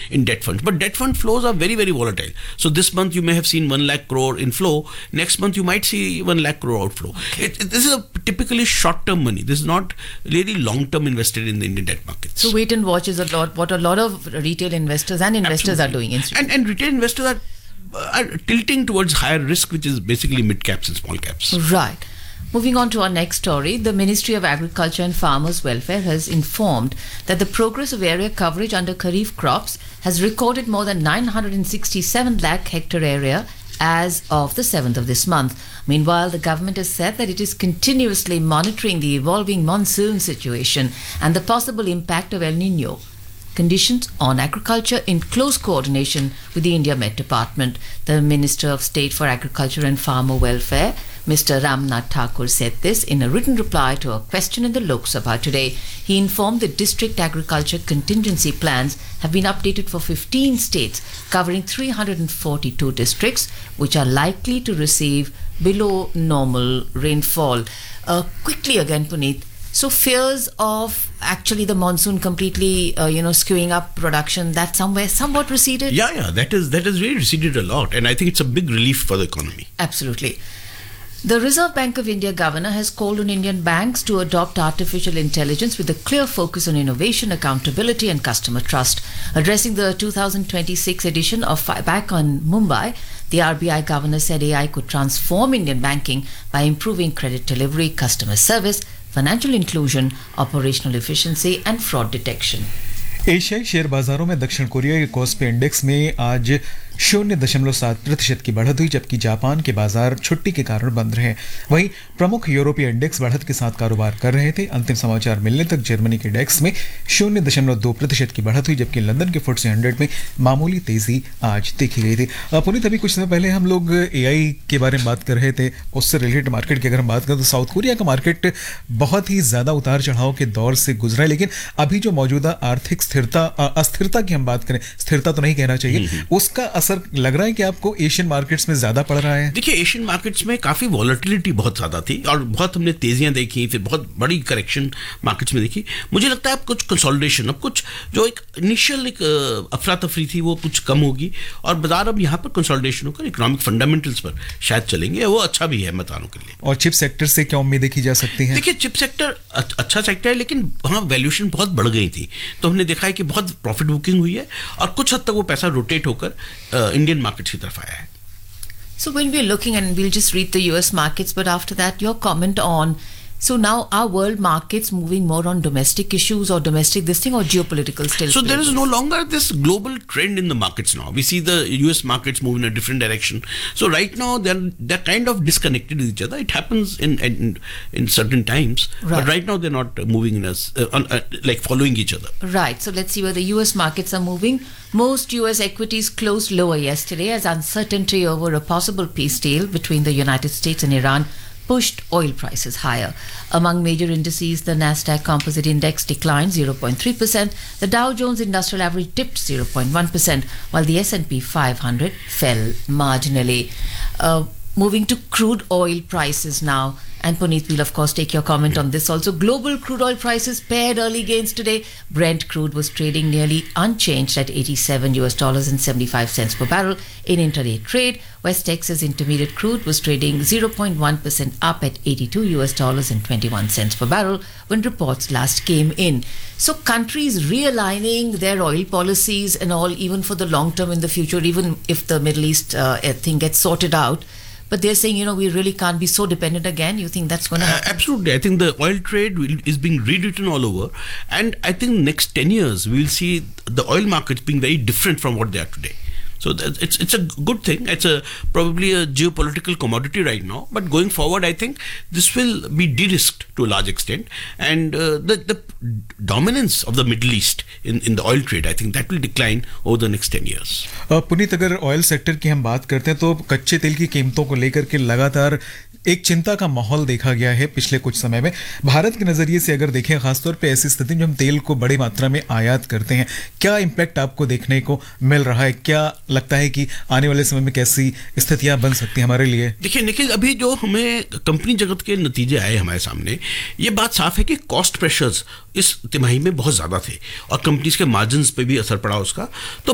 in debt funds. But debt fund flows are very, very volatile. So this month you may have seen 1 lakh crore inflow. Next month you might see 1 lakh crore outflow. Okay. This is a typically short-term money. This is not really long-term invested in the Indian debt markets. So wait and watch is what a lot of retail investors and investors are doing. And retail investors are tilting towards higher risk, which is basically mid-caps and small caps. Right. Moving on to our next story, the Ministry of Agriculture and Farmers Welfare has informed that the progress of area coverage under Kharif crops has recorded more than 967 lakh hectare area as of the 7th of this month. Meanwhile, the government has said that it is continuously monitoring the evolving monsoon situation and the possible impact of El Nino conditions on agriculture in close coordination with the India Met Department. The Minister of State for Agriculture and Farmer Welfare, Mr. Ramnath Thakur, said this in a written reply to a question in the Lok Sabha today. He informed the district agriculture contingency plans have been updated for 15 states, covering 342 districts, which are likely to receive below normal rainfall. Quickly again, Puneet. So fears of actually the monsoon completely, skewing up production, that somewhat receded? Yeah, that has really receded a lot, and I think it's a big relief for the economy. Absolutely. The Reserve Bank of India governor has called on Indian banks to adopt artificial intelligence with a clear focus on innovation, accountability and customer trust. Addressing the 2026 edition of Back on Mumbai, the RBI governor said AI could transform Indian banking by improving credit delivery, customer service, financial inclusion, operational efficiency and fraud detection. एशियाई share बाजारों में दक्षिण Korea के KOSPI index में आज 0.7% की बढ़त हुई, जबकि जापान के बाजार छुट्टी के कारण बंद रहे। वहीं प्रमुख यूरोपीय इंडेक्स बढ़त के साथ कारोबार कर रहे थे। अंतिम समाचार मिलने तक जर्मनी के इंडेक्स में 0.2% की बढ़त हुई, जबकि लंदन के FTSE 100 में मामूली तेजी आज देखी गई थी। पुनीत, अभी कुछ समय पहले हम लोग AI के बारे में बात कर रहे थे, उससे रिलेटेड मार्केट की अगर हम बात करें तो साउथ कोरिया का मार्केट बहुत ही ज्यादा उतार चढ़ाव के दौर से गुजरा है, लेकिन अभी जो मौजूदा आर्थिक अस्थिरता की हम बात करें, स्थिरता तो नहीं कहना चाहिए, उसका असर लग रहा है कि आपको एशियन मार्केट्स में ज्यादा पड़ रहा है? देखिए, एशियन मार्केट्स में काफी वॉलेटिलिटी बहुत ज्यादा थी और बहुत हमने तेजियां देखी, फिर बहुत बड़ी करेक्शन मार्केट्स में देखी। मुझे लगता है अब कुछ कंसोलिडेशन, अब कुछ जो एक इनिशियल एक अफरा तफरी थी वो कुछ कम होगी और बाजार अब यहाँ पर कंसोलिडेशन होकर इकोनॉमिक फंडामेंटल्स पर शायद चलेंगे। वो अच्छा भी है मतानों के लिए। और चिप सेक्टर से क्या उम्मीदें की जा सकती हैं? देखिए, चिप सेक्टर अच्छा सेक्टर है, लेकिन वहाँ वैल्यूएशन बहुत बढ़ गई थी, तो हमने देखा है कि बहुत प्रॉफिट बुकिंग हुई है और कुछ हद तक वो पैसा रोटेट होकर इंडियन मार्केट्स की तरफ आया है। So when we're looking, and we'll just read the US markets, but after that your comment on, so now are world markets moving more on domestic issues or domestic this thing or geopolitical still? So there is no longer this global trend in the markets now. We see the US markets move in a different direction. So right now they're kind of disconnected with each other. It happens in certain times, right. But right now they're not moving in us like following each other. Right. So let's see where the US markets are moving. Most US equities closed lower yesterday as uncertainty over a possible peace deal between the United States and Iran pushed oil prices higher. Among major indices, the Nasdaq Composite Index declined 0.3%, the Dow Jones Industrial Average dipped 0.1%, while the S&P 500 fell marginally. Moving to crude oil prices now. And Puneet will of course take your comment on this also. Global crude oil prices paired early gains today. Brent crude was trading nearly unchanged at $87.75 per barrel in intraday trade. West Texas Intermediate crude was trading 0.1% up at $82.21 per barrel when reports last came in. So countries realigning their oil policies and all, even for the long term in the future, even if the Middle East thing gets sorted out. But they're saying, we really can't be so dependent again. You think that's going to happen? Absolutely. I think the oil trade is being rewritten all over. And I think next 10 years, we'll see the oil markets being very different from what they are today. So it's a good thing. It's probably a geopolitical commodity right now. But going forward, I think this will be de-risked to a large extent. And the dominance of the Middle East in the oil trade, I think that will decline over the next 10 years. Puneet, अगर oil sector की हम बात करते हैं तो कच्चे तेल की कीमतों को लेकर के लगातार एक चिंता का माहौल देखा गया है पिछले कुछ समय में। भारत के नजरिए से अगर देखें, खासतौर पे ऐसी स्थिति में हम तेल को बड़ी मात्रा में आयात करते हैं, क्या इम्पैक्ट आपको देखने को मिल रहा है? क्या लगता है कि आने वाले समय में कैसी स्थितियां बन सकती हैं हमारे लिए? देखिए निखिल, अभी जो हमें कंपनी जगत के नतीजे आए हमारे सामने, ये बात साफ है कि कॉस्ट प्रेशर्स इस तिमाही में बहुत ज्यादा थे और कंपनीज के मार्जिन्स पे भी असर पड़ा उसका। तो